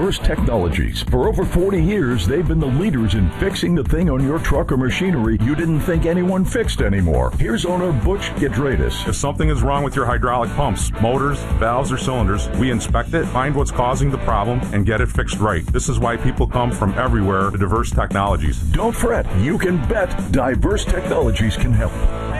Diverse Technologies. For over 40 years, they've been the leaders in fixing the thing on your truck or machinery you didn't think anyone fixed anymore. Here's owner Butch Gidradis. If something is wrong with your hydraulic pumps, motors, valves, or cylinders, we inspect it, find what's causing the problem, and get it fixed right. This is why people come from everywhere to Diverse Technologies. Don't fret. You can bet Diverse Technologies can help.